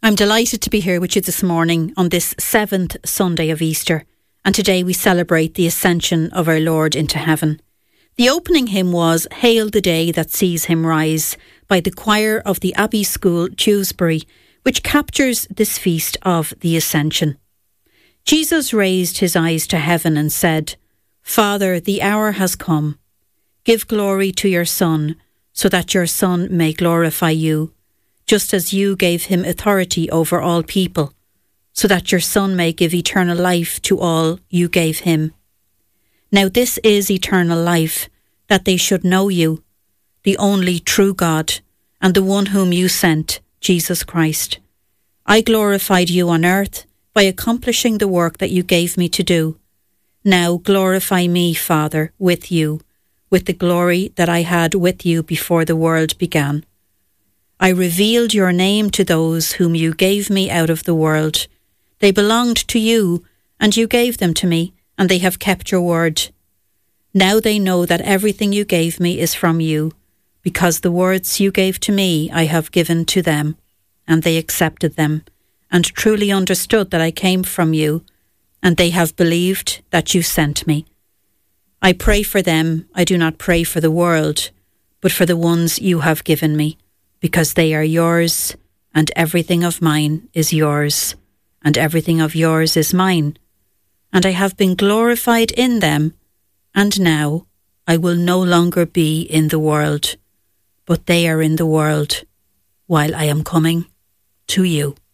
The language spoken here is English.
I'm delighted to be here with you this morning on this 7th Sunday of Easter, and today we celebrate the ascension of our Lord into heaven. The opening hymn was Hail the Day That Sees Him Rise by the choir of the Abbey School, Dewsbury, which captures this feast of the Ascension. Jesus raised his eyes to heaven and said, Father, the hour has come. Give glory to your Son, so that your Son may glorify you, just as you gave him authority over all people, so that your Son may give eternal life to all you gave him. Now this is eternal life, that they should know you, the only true God, and the one whom you sent, Jesus Christ. I glorified you on earth by accomplishing the work that you gave me to do. Now glorify me, Father, with you, with the glory that I had with you before the world began. I revealed your name to those whom you gave me out of the world. They belonged to you, and you gave them to me, and they have kept your word. Now they know that everything you gave me is from you, because the words you gave to me I have given to them, and they accepted them, and truly understood that I came from you, and they have believed that you sent me. I pray for them. I do not pray for the world, but for the ones you have given me, because they are yours, and everything of mine is yours, and everything of yours is mine. And I have been glorified in them, and now I will no longer be in the world, but they are in the world, while I am coming to you.